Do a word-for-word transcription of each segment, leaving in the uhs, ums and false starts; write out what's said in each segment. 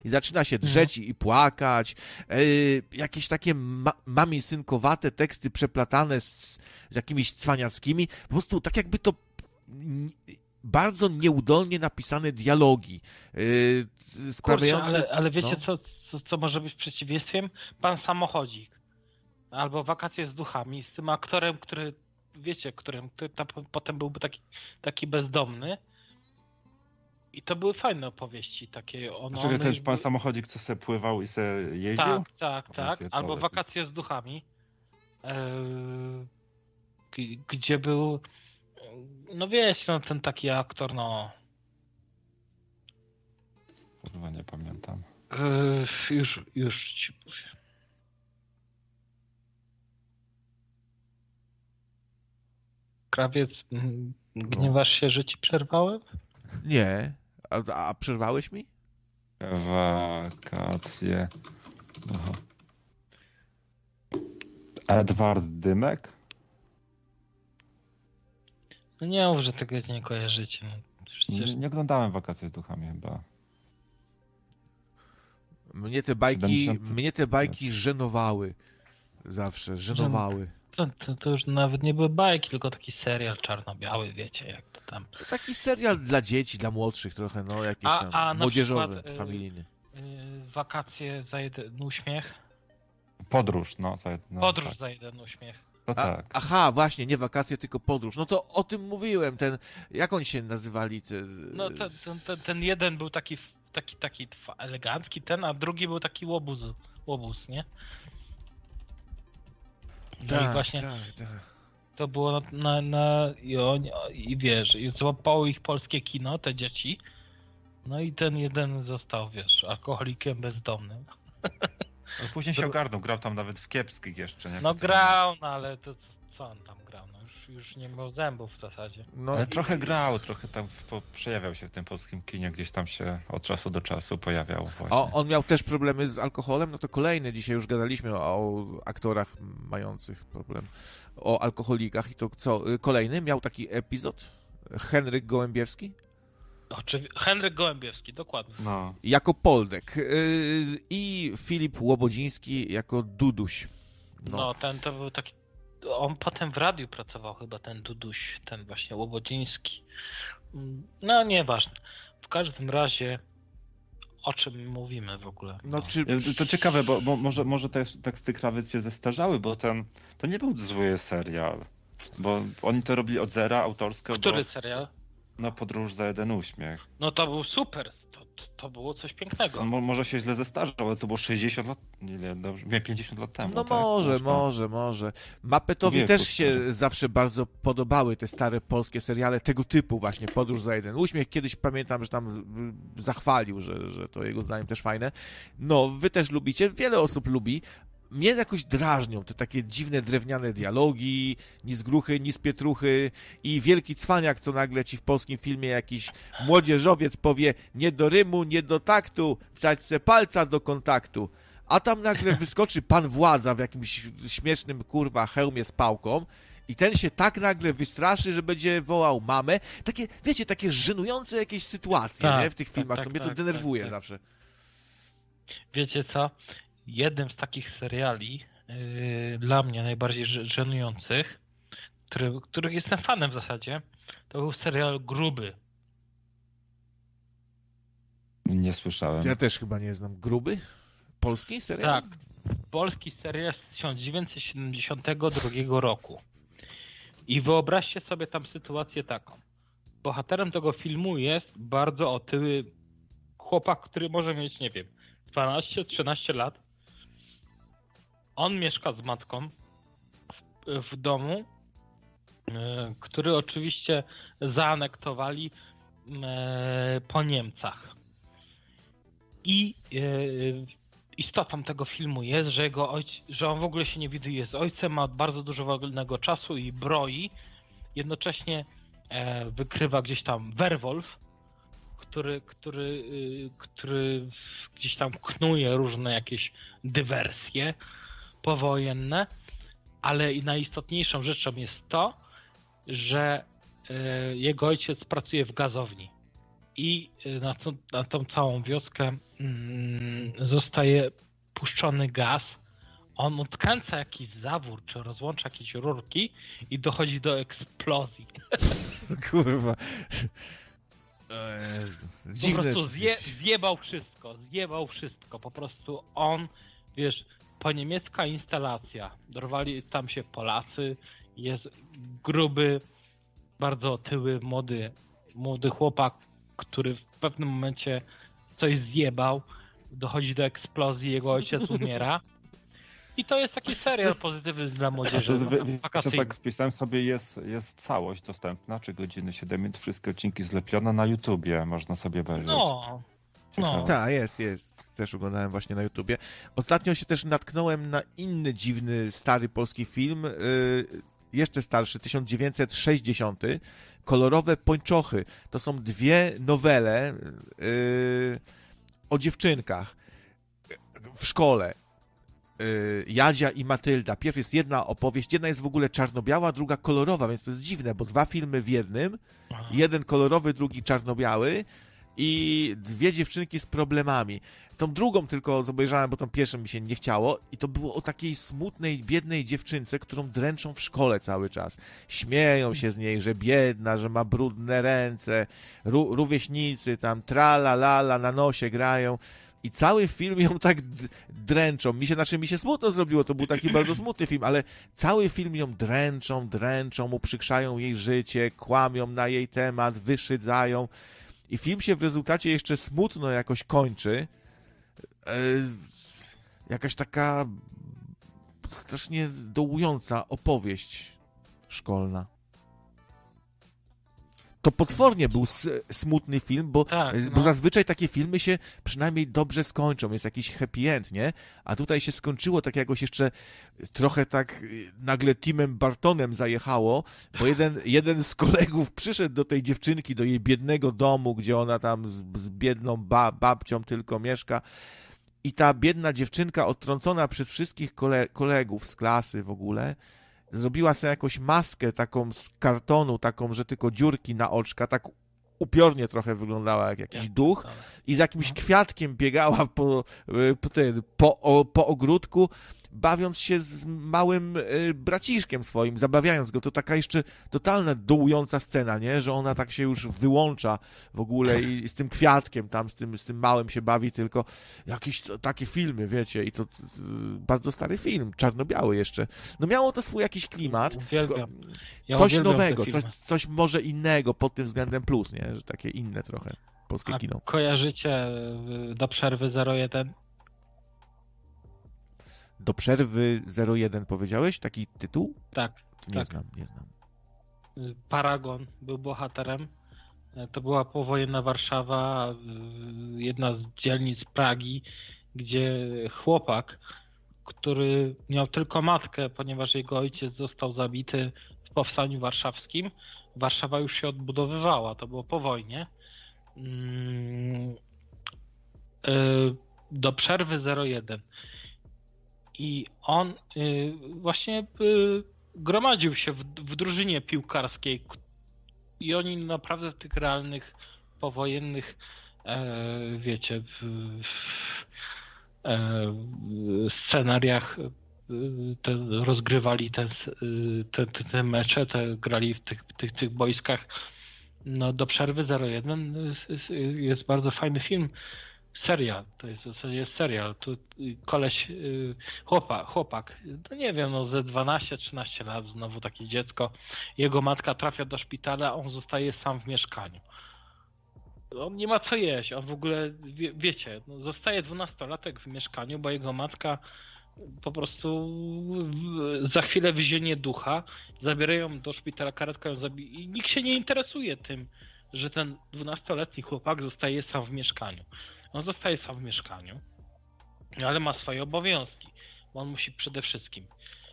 i zaczyna się drzeć i płakać. Yy, jakieś takie ma- mami-synkowate teksty przeplatane z, z jakimiś cwaniackimi. Po prostu tak jakby to n- bardzo nieudolnie napisane dialogi. Yy, sprawiające... Kurczę, ale, ale wiecie, no. co, co, co może być przeciwieństwiem? Pan Samochodzik. Albo Wakacje z duchami z tym aktorem, który, wiecie, którym który tam potem byłby taki, taki bezdomny. I to były fajne opowieści takie. Ono, Dlaczego one też były... pan samochodzik, co se pływał i se jeździł? Tak, tak, tak. Wiecie, Albo to- Wakacje z duchami. Yy, g- gdzie był, no wiesz, no ten taki aktor, no Kurwa, nie pamiętam. yy, już, już ci powiem. Krawiec, m, gniewasz się, że ci przerwałem? Nie. A, a przerwałeś mi? Wakacje. Aha. Edward Dymek? No nie mów, że tego nie kojarzycie. No, przecież... Nie, nie oglądałem Wakacje z duchami chyba. Mnie te bajki, siedemdziesiąty mnie te bajki żenowały. Zawsze, żenowały. To, to, to już nawet nie były bajki, tylko taki serial czarno-biały, wiecie, jak to tam. Taki serial dla dzieci, dla młodszych trochę, no jakieś A- tam a na młodzieżowy, przykład, y- familijny. Yy, wakacje za jeden uśmiech. Podróż, no. za- no Podróż tak. za jeden uśmiech. To A, tak. aha, właśnie, nie wakacje, tylko podróż. No to o tym mówiłem, ten, jak oni się nazywali? Te... No ten, ten, ten, ten jeden był taki, taki, taki elegancki, ten, a drugi był taki łobuz, łobuz, nie? No tak, i właśnie tak, tak. to było na, na, na i, on, i wiesz, i złapało ich polskie kino, te dzieci. No i ten jeden został, wiesz, alkoholikiem bezdomnym. Ale później się ogarnął, grał tam nawet w kiepskich jeszcze. Nie? No grał, no ale to co on tam grał? No już, już nie miał zębów w zasadzie. No Ale i- trochę grał, trochę tam po, przejawiał się w tym polskim kinie, gdzieś tam się od czasu do czasu pojawiał właśnie. O, on miał też problemy z alkoholem, no to kolejny, dzisiaj już gadaliśmy o, o aktorach mających problem, o alkoholikach i to co, y, kolejny miał taki epizod, Henryk Gołębiewski, Oczywiście, Henryk Gołębiewski, dokładnie. No. jako Poldek y, i Filip Łobodziński jako Duduś. No. No, ten to był taki. On potem w radiu pracował chyba, ten Duduś, ten właśnie Łobodziński. No nieważne. W każdym razie o czym mówimy w ogóle? no czy... To ciekawe, bo, bo może, może te teksty krawiec się zestarzały, bo ten to nie był zły serial. Bo oni to robili od zera, autorsko. Który Bo, serial? no Podróż za jeden uśmiech. No to był super. To, to, to było coś pięknego. Mo, może się źle zestarzał, ale to było sześćdziesiąt lat, nie, dobrze, nie, pięćdziesiąt lat temu. No tak? może, Można. może, może. Mapetowi Wieku, też się szczerze. zawsze bardzo podobały te stare polskie seriale tego typu właśnie, Podróż za jeden uśmiech. Kiedyś pamiętam, że tam y, zachwalił, że, że to jego zdaniem też fajne. No, wy też lubicie, wiele osób lubi. Mnie jakoś drażnią te takie dziwne, drewniane dialogi, ni z gruchy, ni z pietruchy i wielki cwaniak, co nagle ci w polskim filmie jakiś młodzieżowiec powie nie do rymu, nie do taktu, wsadź se palca do kontaktu. A tam nagle wyskoczy pan władza w jakimś śmiesznym, kurwa, hełmie z pałką i ten się tak nagle wystraszy, że będzie wołał mamę. Takie, wiecie, takie żenujące jakieś sytuacje, Tak, nie? W tych tak, filmach, tak, co mnie to tak, denerwuje tak, tak. zawsze. Wiecie co? Jednym z takich seriali yy, dla mnie najbardziej ż- żenujących, który, których jestem fanem w zasadzie, to był serial Gruby. Nie słyszałem. Ja też chyba nie znam. Gruby? Polski serial? Tak. Polski serial z tysiąc dziewięćset siedemdziesiątego drugiego roku. I wyobraźcie sobie tam sytuację taką. Bohaterem tego filmu jest bardzo otyły chłopak, który może mieć, nie wiem, dwanaście trzynaście lat. On mieszka z matką w, w domu, e, który oczywiście zaanektowali e, po Niemcach. I e, istotą tego filmu jest, że jego ojc, że on w ogóle się nie widuje z ojcem, ma bardzo dużo wolnego czasu i broi. Jednocześnie e, wykrywa gdzieś tam werwolf, który, który, y, który gdzieś tam knuje różne jakieś dywersje powojenne, ale i najistotniejszą rzeczą jest to, że y, jego ojciec pracuje w gazowni. i na, to, na tą całą wioskę mm, zostaje puszczony gaz. On odkręca jakiś zawór, czy rozłącza jakieś rurki i dochodzi do eksplozji. Kurwa. Dziwne. Po prostu zje, zjebał wszystko, zjebał wszystko. Po prostu on, wiesz, po niemiecka instalacja. Dorwali tam się Polacy, jest gruby, bardzo otyły, młody, młody chłopak, który w pewnym momencie coś zjebał, dochodzi do eksplozji, jego ojciec umiera. I to jest taki serial pozytywny dla młodzieży. Co tak wpisałem sobie, jest, jest całość dostępna, trzy godziny siedem minut, wszystkie odcinki zlepione na YouTubie, można sobie obejrzeć. No, no. Tak, jest, jest. Też oglądałem właśnie na YouTubie. Ostatnio się też natknąłem na inny dziwny, stary polski film, yy, jeszcze starszy, tysiąc dziewięćset sześćdziesiąty. Kolorowe pończochy. To są dwie nowele yy, o dziewczynkach w szkole. Jadzia i Matylda. Pierw jest jedna opowieść, jedna jest w ogóle czarno-biała, druga kolorowa, więc to jest dziwne, bo dwa filmy w jednym, jeden kolorowy, drugi czarno-biały i dwie dziewczynki z problemami. Tą drugą tylko obejrzałem, bo tą pierwszą mi się nie chciało i to było o takiej smutnej, biednej dziewczynce, którą dręczą w szkole cały czas. Śmieją się z niej, że biedna, że ma brudne ręce, ró- rówieśnicy tam trala, lala, na nosie grają. I cały film ją tak dręczą. Mi się, znaczy mi się smutno zrobiło, to był taki bardzo smutny film, ale cały film ją dręczą, dręczą, uprzykrzają jej życie, kłamią na jej temat, wyszydzają. I film się w rezultacie jeszcze smutno jakoś kończy. E, jakaś taka strasznie dołująca opowieść szkolna. To potwornie był smutny film, bo, tak, no. bo zazwyczaj takie filmy się przynajmniej dobrze skończą, jest jakiś happy end, nie? A tutaj się skończyło tak jakoś jeszcze trochę tak nagle Timem Bartonem zajechało, bo jeden, jeden z kolegów przyszedł do tej dziewczynki, do jej biednego domu, gdzie ona tam z, z biedną ba, babcią tylko mieszka i ta biedna dziewczynka odtrącona przez wszystkich kole, kolegów z klasy w ogóle zrobiła sobie jakąś maskę taką z kartonu, taką, że tylko dziurki na oczka, tak upiornie trochę wyglądała jak jakiś duch i z jakimś kwiatkiem biegała po, po, ten, po, o, po ogródku, bawiąc się z małym braciszkiem swoim, zabawiając go. To taka jeszcze totalna dołująca scena, nie? Że ona tak się już wyłącza w ogóle i z tym kwiatkiem tam, z tym, z tym małym się bawi tylko. Jakieś to, takie filmy, wiecie, i to, to bardzo stary film, czarno-biały jeszcze. No miało to swój jakiś klimat. Uwielbiam. Ja coś nowego, coś, coś może innego pod tym względem plus, nie? Że takie inne trochę polskie A kino. Kojarzycie Do przerwy zero jeden? Do przerwy zero jeden powiedziałeś? Taki tytuł? Tak. Nie tak. znam, nie znam. Paragon był bohaterem. To była powojenna Warszawa, jedna z dzielnic Pragi, gdzie chłopak, który miał tylko matkę, ponieważ jego ojciec został zabity w powstaniu warszawskim. Warszawa już się odbudowywała, to było po wojnie. Do przerwy zero jeden. I on y, właśnie y, gromadził się w, w drużynie piłkarskiej i oni naprawdę w tych realnych, powojennych, e, wiecie, w, w e, scenariach te, rozgrywali te, te, te, te mecze, te, grali w tych, tych, tych boiskach. No, Do przerwy zero jeden jest, jest bardzo fajny film. Serial, to jest w zasadzie jest serial. Tu koleś, chłopak, chłopak, no nie wiem, no ze dwanaście trzynaście lat, znowu takie dziecko. Jego matka trafia do szpitala, a on zostaje sam w mieszkaniu. On nie ma co jeść, on w ogóle, wie, wiecie, no zostaje dwunastolatek w mieszkaniu, bo jego matka po prostu za chwilę wyzięnie ducha, zabierają do szpitala, karetka ją zabije i nikt się nie interesuje tym, że ten dwunastoletni chłopak zostaje sam w mieszkaniu. On zostaje sam w mieszkaniu, ale ma swoje obowiązki, bo on musi przede wszystkim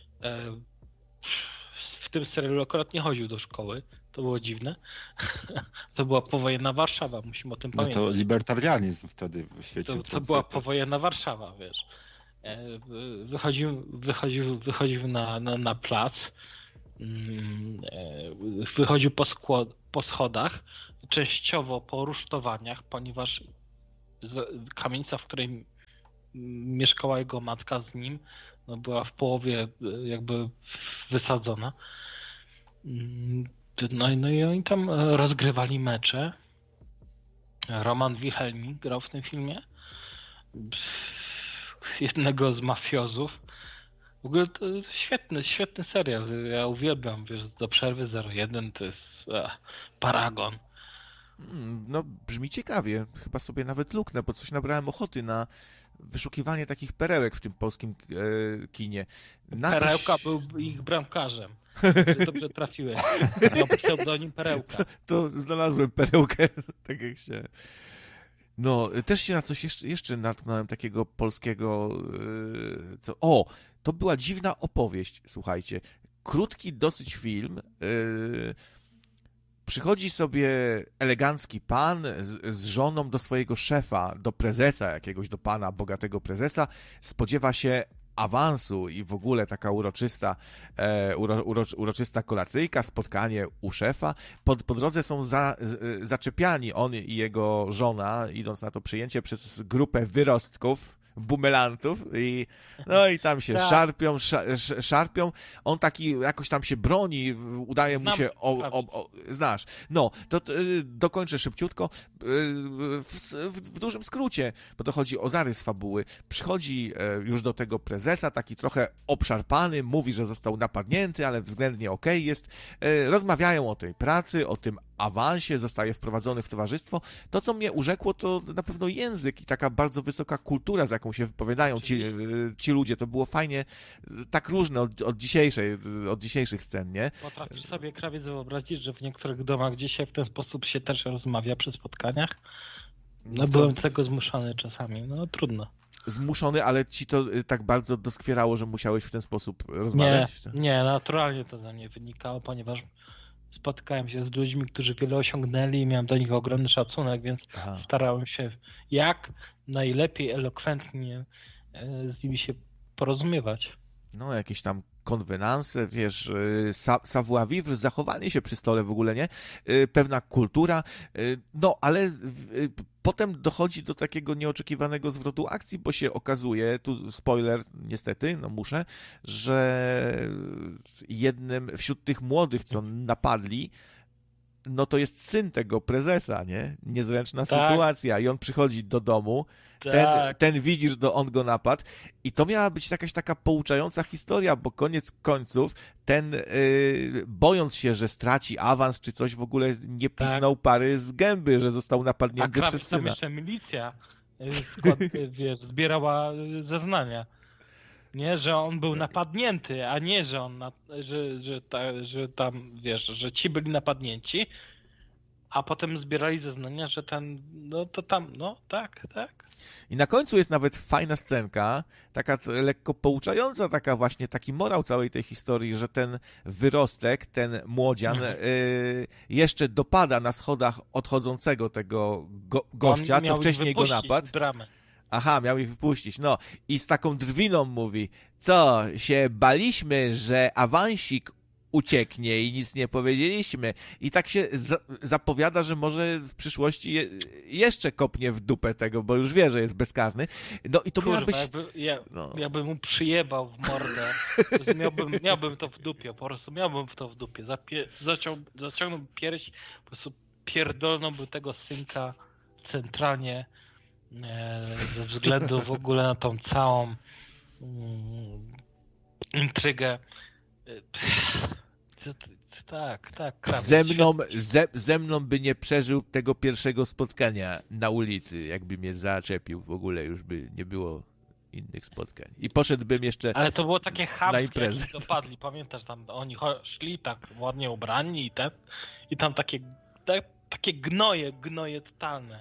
w tym serialu akurat nie chodził do szkoły, to było dziwne. To była powojenna Warszawa, musimy o tym no pamiętać. To libertarianizm wtedy świecił. To, to była powojenna Warszawa, wiesz. Wychodził, wychodził, wychodził na, na, na plac, wychodził po, skład, po schodach, częściowo po rusztowaniach, ponieważ z, kamienica, w której mieszkała jego matka z nim, no była w połowie jakby wysadzona. No, no i oni tam rozgrywali mecze. Roman Wilhelmi grał w tym filmie. Jednego z mafiozów. W ogóle to świetny, świetny serial. Ja uwielbiam, wiesz, Do przerwy zero jeden to jest ech, paragon. No, brzmi ciekawie. Chyba sobie nawet luknę, bo coś nabrałem ochoty na wyszukiwanie takich perełek w tym polskim e, kinie. Na Perełka coś... był ich bramkarzem. Ty dobrze trafiłeś. Miał pseudonim Perełka. To, to znalazłem perełkę, tak jak się... No, też się na coś jeszcze, jeszcze natknąłem takiego polskiego... Yy, co... O, to była dziwna opowieść, słuchajcie. Krótki dosyć film. Yy, przychodzi sobie elegancki pan z, z żoną do swojego szefa, do prezesa jakiegoś, do pana, bogatego prezesa. Spodziewa się awansu i w ogóle taka uroczysta, e, uro, uro, uroczysta kolacyjka, spotkanie u szefa. Po, po drodze są za, z, zaczepiani on i jego żona, idąc na to przyjęcie, przez grupę wyrostków, bumelantów i no i tam się tak. szarpią, sz, szarpią. On taki jakoś tam się broni, udaje mu Znam, się o, o, o, znasz. No, to, to dokończę szybciutko. W, w, w dużym skrócie, bo to chodzi o zarys fabuły. Przychodzi już do tego prezesa, taki trochę obszarpany, mówi, że został napadnięty, ale względnie okej jest. Rozmawiają o tej pracy, o tym awansie, zostaje wprowadzony w towarzystwo. To, co mnie urzekło, to na pewno język i taka bardzo wysoka kultura, z jaką się wypowiadają ci, ci ludzie. To było fajnie, tak różne od, od dzisiejszej, od dzisiejszych scen, nie? Potrafisz sobie, krawiec, wyobrazić, że w niektórych domach dzisiaj w ten sposób się też rozmawia przy spotkaniach? No, no to... byłem do tego zmuszony czasami, no trudno. Zmuszony, ale ci to tak bardzo doskwierało, że musiałeś w ten sposób rozmawiać? Nie, nie, naturalnie to ze mnie wynikało, ponieważ spotkałem się z ludźmi, którzy wiele osiągnęli i miałem do nich ogromny szacunek, więc Aha. starałem się jak najlepiej, elokwentnie z nimi się porozumiewać. No, jakieś tam konwenanse, wiesz, savoir-vivre, zachowanie się przy stole w ogóle, nie? Pewna kultura, no, ale potem dochodzi do takiego nieoczekiwanego zwrotu akcji, bo się okazuje, tu spoiler, niestety, no muszę, że jednym wśród tych młodych, co napadli, no to jest syn tego prezesa, nie? Niezręczna tak. sytuacja i on przychodzi do domu, tak. ten, ten widzi, że to on go napadł i to miała być jakaś taka pouczająca historia, bo koniec końców ten, yy, bojąc się, że straci awans czy coś, w ogóle nie pisnął tak. pary z gęby, że został napadnięty A przez syna. tam jeszcze milicja skład, wiesz, zbierała zeznania. Nie, że on był napadnięty, a nie, że on, że, że, ta, że tam, wiesz, że ci byli napadnięci, a potem zbierali zeznania, że ten, no to tam, no tak, tak. I na końcu jest nawet fajna scenka, taka lekko pouczająca, taka właśnie, taki morał całej tej historii, że ten wyrostek, ten młodzian mhm. y, jeszcze dopada na schodach odchodzącego tego go, gościa, co wcześniej go napadł. Aha, miał ich wypuścić. No i z taką drwiną mówi, co, się baliśmy, że awansik ucieknie i nic nie powiedzieliśmy. I tak się za- zapowiada, że może w przyszłości je- jeszcze kopnie w dupę tego, bo już wie, że jest bezkarny. No i to Kurwa, miała być... jakby, ja, no. jakby mu przyjebał w mordę, to miałbym, miałbym to w dupie, po prostu miałbym to w dupie. Zapie- zaciął, zaciągnął pierś, po prostu pierdolnąłby tego synka centralnie e, ze względu w ogóle na tą całą mm, intrygę. Tak, tak. Krawiec. Ze mną, ze, ze mną by nie przeżył tego pierwszego spotkania na ulicy, jakby mnie zaczepił. W ogóle już by nie było innych spotkań. I poszedłbym jeszcze Ale to było takie chamskie, jak dopadli. Pamiętasz, tam oni szli tak ładnie ubrani i ten, i tam takie, te, takie gnoje, gnoje totalne.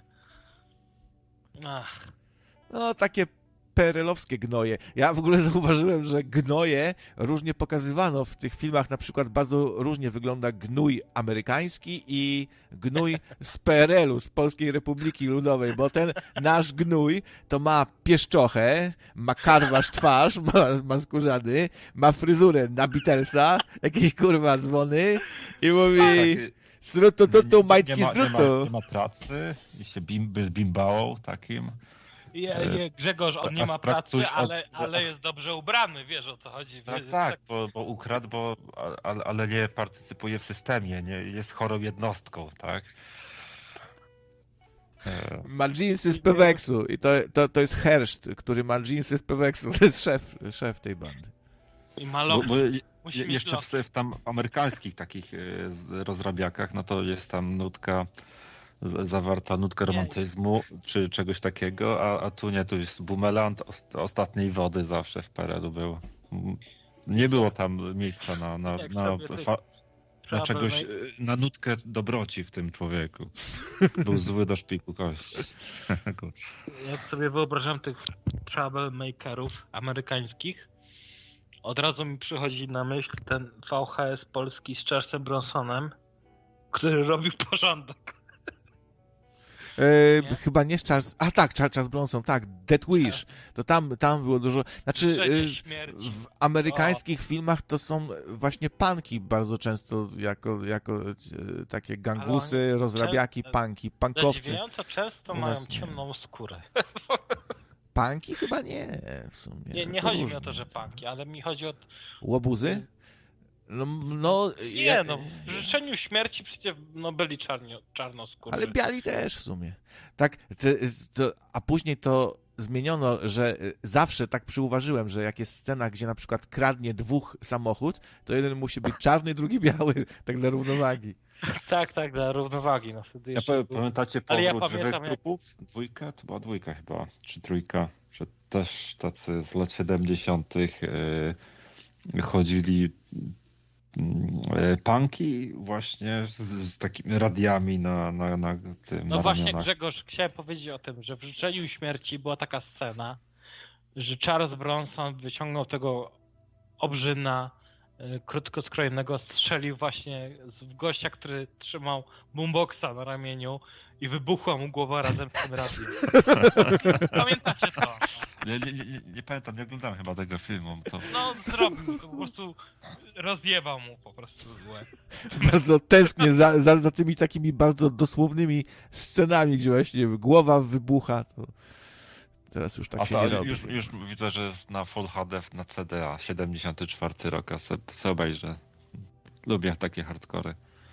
Ach. No, takie perelowskie gnoje. Ja w ogóle zauważyłem, że gnoje różnie pokazywano w tych filmach, na przykład bardzo różnie wygląda gnój amerykański i gnój z P R L u, z Polskiej Republiki Ludowej, bo ten nasz gnój to ma pieszczochę, ma karwasz twarz, ma, ma skórzany, ma fryzurę na Beatlesa, jakieś kurwa dzwony i mówi... Srutu, tutu, nie, majtki ma, nie, ma, strutu. nie ma pracy i się bim, z bimbałą takim. Je, je, Grzegorz, on nie A ma sprawdź coś pracy, od- ale, ale jest dobrze ubrany, wiesz o co chodzi. Tak, Wie- tak, bo, bo ukradł, bo, ale, ale nie partycypuje w systemie, nie jest chorą jednostką, tak? E, Ma jeansy z Peweksu i to, to, to jest Herszt, który ma jeansy z Peweksu. To jest szef, szef tej bandy. I Bo, malować. bo Musi je- mieć jeszcze w, los. w tam w amerykańskich takich e, z- rozrabiakach, no to jest tam nutka z- zawarta, nutka Nie. romantyzmu czy czegoś takiego, a, a tu nie, tu jest bumelant ost, ostatniej wody zawsze w P R L-u było. Mm, Nie było tam miejsca na, na, Jak na, sobie tych fa, na Trouble czegoś, Make- e, na nutkę dobroci w tym człowieku. Był zły do szpiku kości. Jak sobie wyobrażam tych troublemakerów amerykańskich, od razu mi przychodzi na myśl ten V H S polski z Charlesem Bronsonem, który robił porządek. E, Nie? chyba nie z Charles... A tak, Charles Bronson, tak, Death Wish. To tam, tam było dużo... Znaczy, Życzenie e, śmierci. w amerykańskich filmach to są właśnie punki bardzo często jako, jako e, takie gangusy, oni rozrabiaki, często- punki, punkowcy. Zadziwiająco często U mają nas nie. ciemną skórę. Punki chyba nie, w sumie. Nie, nie to chodzi mi różnie. o to, że punki, ale mi chodzi o... Łobuzy? No, no, Nie ja- no, w życzeniu śmierci przecież no, byli czarni, czarnoskórzy. ale biali też w sumie. Tak, to, to, a później to zmieniono, że zawsze tak przyuważyłem, że jak jest scena, gdzie na przykład kradnie dwóch samochód, to jeden musi być czarny, drugi biały, tak dla równowagi. Tak, tak, dla równowagi. No, wtedy Ja jeszcze powiem, był- pamiętacie Ale ja powrót pamiętam, żywych jak- trupów? Dwójka? To była dwójka chyba, czy trójka, że też tacy z lat siedemdziesiątych e, chodzili e, punki właśnie z, z takimi radiami na, na, na tym No na właśnie, ramionach. Grzegorz, chciałem powiedzieć o tym, że w życzeniu śmierci była taka scena, że Charles Bronson wyciągnął tego obrzyna y, krótko skrojonego, strzelił właśnie z- w gościa, który trzymał boomboxa na ramieniu i wybuchła mu głowa razem z tym radiem. Pamiętacie to? Nie, nie, nie, nie, nie pamiętam, nie oglądałem chyba tego filmu. To... No zrobił, to po prostu rozjebał mu po prostu łeb. Bardzo tęsknię za, za, za tymi takimi bardzo dosłownymi scenami, gdzie właśnie głowa wybucha. To teraz już tak A się to nie robi. już, już widzę, że jest na Full H D na C D A, siedemdziesiąty czwarty rok, a se, se obejrzę. Lubię takie hardkory.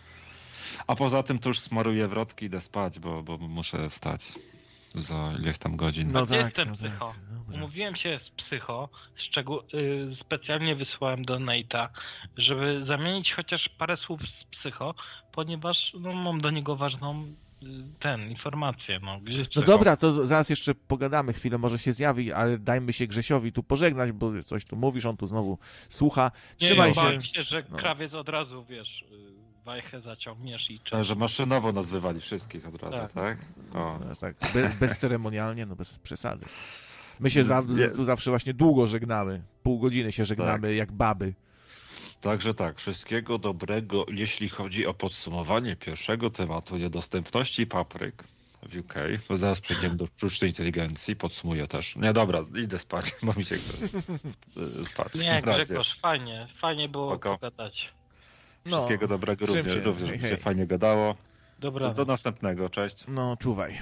A poza tym to już smaruję wrotki i idę spać, bo, bo muszę wstać za ileś tam godzin. No Gdzie tak, jest ten no tak. psycho? Dobra. Umówiłem się z psycho, szczegół, y, specjalnie wysłałem do Nate'a, żeby zamienić chociaż parę słów z psycho, ponieważ no, mam do niego ważną y, ten, informację. No, gdzie jest No psycho? dobra, to zaraz jeszcze pogadamy chwilę, może się zjawi, ale dajmy się Grzesiowi tu pożegnać, bo coś tu mówisz, on tu znowu słucha. Nie, Trzymaj no, się. bałem się, że No. krawiec od razu, wiesz, y, wajchę zaciągniesz i A, czas. że maszynowo nazwywali wszystkich od razu, Tak. tak? O. No, tak, bez, bezceremonialnie, no bez przesady. My się za, Nie. tu zawsze właśnie długo żegnamy. Pół godziny się żegnamy jak baby. Także tak, wszystkiego dobrego, jeśli chodzi o podsumowanie pierwszego tematu niedostępności papryk w U K, bo zaraz przejdziemy do sztucznej inteligencji, podsumuję też. Nie, dobra, idę spać, bo mi się chce sp- spać. Nie, Racja. Grzegorz, fajnie, fajnie było Spoko. pogadać. No, Wszystkiego dobrego czym również, się? również Hej, mi się hej. fajnie gadało. Dobra. Do, do następnego, cześć. no czuwaj.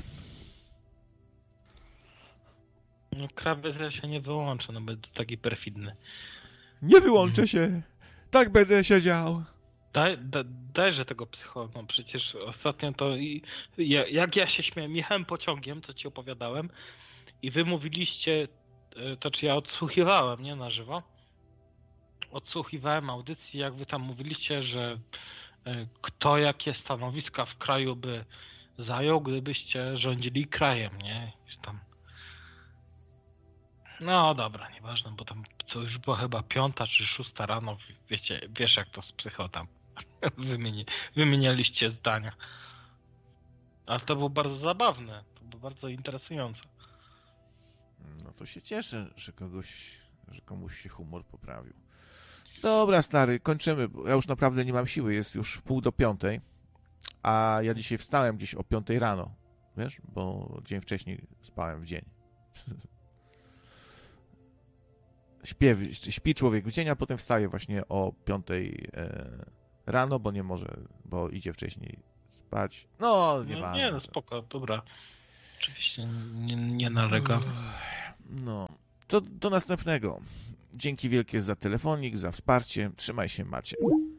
No, krawiec ja się nie wyłączę, no będę taki perfidny. Nie wyłączę się. Tak będę siedział. Daj, da, dajże tego psycho, no przecież ostatnio to i ja, jak ja się śmiałem, jechałem pociągiem, co ci opowiadałem i wy mówiliście, e, to czy ja odsłuchiwałem, nie na żywo, odsłuchiwałem audycji, jak wy tam mówiliście, że e, kto jakie stanowiska w kraju by zajął, gdybyście rządzili krajem, nie? Tam. No dobra, nieważne, bo tam to już była chyba piąta czy szósta rano, wiecie, wiesz jak to z psycho tam wymieni, wymienialiście zdania. Ale to było bardzo zabawne, to było bardzo interesujące. No to się cieszę, że kogoś, że komuś się humor poprawił. Dobra, stary, kończymy. Bo ja już naprawdę nie mam siły, jest już w pół do piątej, a ja dzisiaj wstałem gdzieś o piątej rano, wiesz, bo dzień wcześniej spałem w dzień. Śpiew, śpi człowiek w dzień, a potem wstaje właśnie o piątej, e, rano, bo nie może, bo idzie wcześniej spać. No, nieważne. No, nie, no spoko, dobra. Oczywiście nie, nie nalegam. No, to do następnego. Dzięki wielkie za telefonik, za wsparcie. Trzymaj się, Macie.